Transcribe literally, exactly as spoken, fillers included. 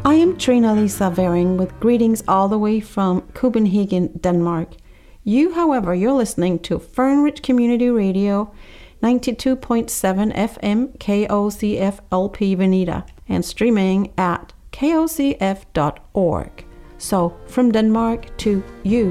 I am Trina Lisa Vering with greetings all the way from Copenhagen, Denmark. You, however, you're listening to Fernridge Community Radio, ninety-two point seven F M K O C F L P Veneta, and streaming at K O C F dot org. So, from Denmark to you.